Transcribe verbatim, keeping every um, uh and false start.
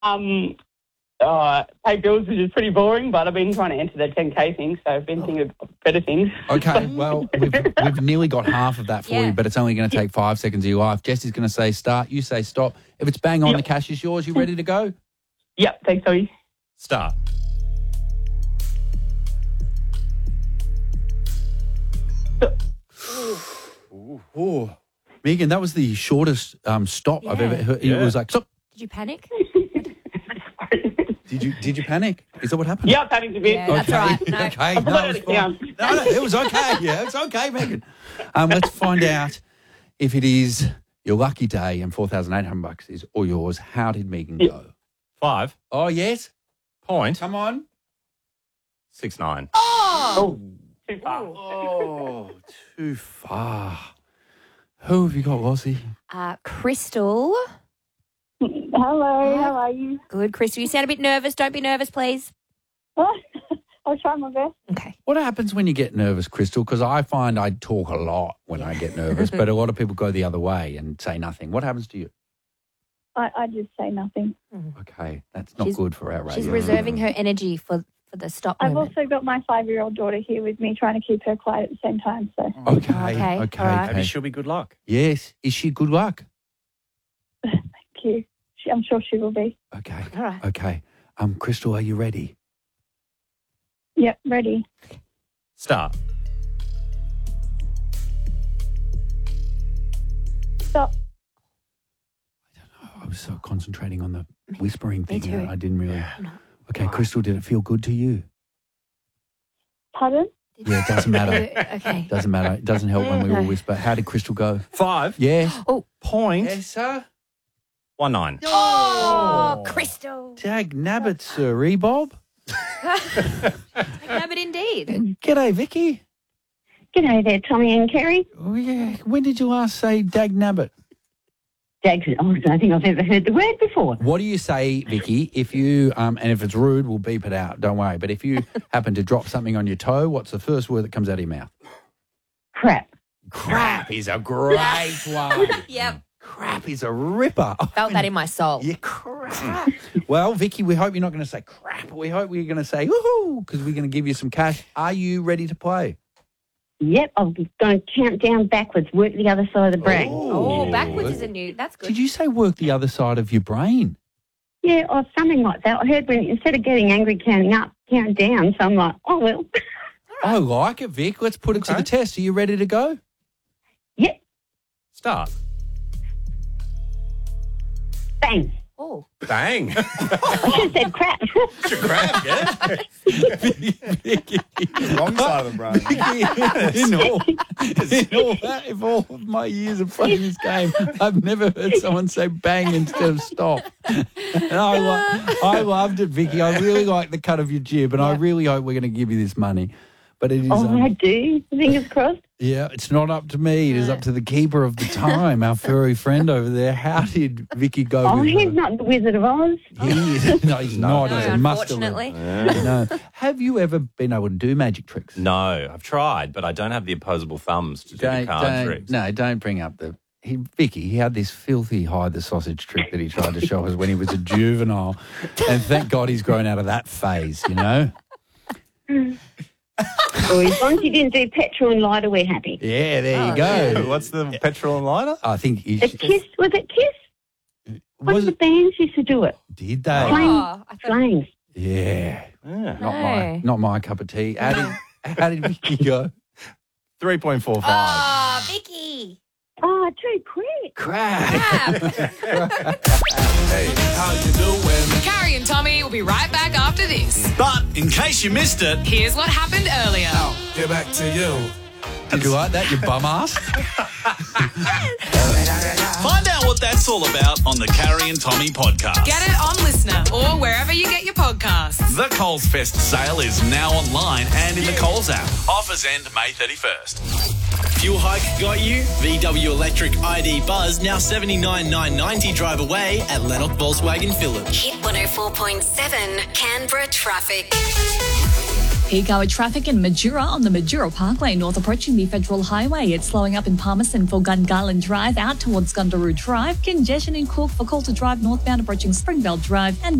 Um, uh, pay bills, which is pretty boring, but I've been trying to enter the ten K thing, so I've been thinking of better things. Okay, well, we've, we've nearly got half of that for Yeah. you, but it's only going to take five seconds of your life. Jesse's going to say start, you say stop. If it's bang on, Yep. the cash is yours. You ready to go? Yep, thanks, Zoe. Start. Oh, Megan, that was the shortest um, stop I've Yeah. ever heard. It Yeah. was like, stop. Did you panic? Did you did you panic? Is that what happened? Yep, having to be. Yeah, that's okay. right. No. Okay. I'll No, put it was it fine. down. No, no, it was okay. Yeah, it's okay, Megan. Um, let's find out if it is your lucky day and four thousand eight hundred bucks is all yours. How did Megan go? Five Oh, yes. point Come on. six nine. Oh, too far. Oh, too far. Who have you got, Lossie? Uh, Crystal. Hello, how are you? Good, Crystal. You sound a bit nervous. Don't be nervous, please. I'll try my best. Okay. What happens when you get nervous, Crystal? Because I find I talk a lot when I get nervous, but a lot of people go the other way and say nothing. What happens to you? I, I just say nothing. Okay, that's not She's- good for our radio. She's reserving her energy for, for the stop I've moment. also got my five-year-old daughter here with me, trying to keep her quiet at the same time. So Okay, Okay, okay, all right. Maybe okay. she'll be good luck. Yes. Is she good luck? thank you. She, I'm sure she will be. Okay, All right. okay. Um, Crystal, are you ready? Yep, ready. Start. Stop. I was so concentrating on the whispering thing. too. I didn't really. Okay, Crystal, did it feel good to you? Pardon? Yeah, it doesn't matter. Okay. Doesn't matter. It doesn't help when we all whisper. How did Crystal go? Five Yes. point sir. one nine. Oh, Crystal. Dag nabbit, sir, Rebob. No, but indeed. G'day, Vicky. G'day there, Tommy and Kerry. Oh, yeah. When did you last say dag nabbit? Jags, oh, I don't think I've ever heard the word before. What do you say, Vicky, if you, um, and if it's rude, we'll beep it out, don't worry. But if you happen to drop something on your toe, what's the first word that comes out of your mouth? Crap. Crap is a great one. Yep. Crap is a ripper. Felt that in my soul. Yeah, crap. Well, Vicky, we hope you're not going to say crap. We hope we're going to say woohoo, because we're going to give you some cash. Are you ready to play? Yep, I'm going to count down backwards, work the other side of the brain. Oh, backwards is a new. That's good. Did you say work the other side of your brain? Yeah, or something like that. I heard when instead of getting angry counting up, count down. So I'm like, oh, well. I like it, Vic. Let's put it to Okay. the test. Are you ready to go? Yep, Start. bang. Oh. Bang. I should have said crap. Crap, yeah. Wrong side of the brain. in, all, in all that, if all of my years of playing this game, I've never heard someone say bang instead of stop. And I, lo- I loved it, Vicky. I really like the cut of your jib, and I really hope we're going to give you this money. But it is, Oh, um, I do. Fingers crossed. yeah, it's not up to me. It is up to the keeper of the time, our furry friend over there. How did Vicky go Oh, with he's her? not the Wizard of Oz. He is. No, he's not. No, he's a muscular. unfortunately. No. Have you ever been able to do magic tricks? No, I've tried, but I don't have the opposable thumbs to do the Don't, card don't, tricks. no, don't bring up the. He, Vicky, he had this filthy hide the sausage trick that he tried to show us when he was a juvenile, and thank God he's grown out of that phase. You know. Or as long as he didn't do petrol and lighter, we're happy. Yeah, there you Hey, go. What's the petrol and lighter? I think he The Kiss, was it Kiss? One was of the it. bands used to do it. Did they? Flame, Oh, I thought, Flames. Yeah. Yeah. Not my, No. not my cup of tea. How did, how did Vicky go? three point four five. oh, Vicky. Oh, too quick. Crap. Crap. Carrie and Tommy will be right back after this. But in case you missed it, Here's what happened earlier. get back to you. Did you like that, you bum ass? Find out what that's all about on the Carrie and Tommy podcast. Get it on Listener or wherever you get your podcasts. The Coles Fest sale is now online and in the Coles app. Offers end May thirty-first. Fuel hike got you? V W Electric I D Buzz now seventy-nine thousand nine hundred ninety drive away at Lennox Volkswagen Phillip. Hit one oh four point seven Canberra traffic. Peak hour traffic in Majura on the Majura Parkway, north approaching the Federal Highway. It's slowing up in Palmerston for Gungahlin Drive, out towards Gundaroo Drive. Congestion in Cook for Coulter Drive, northbound approaching Springvale Drive, and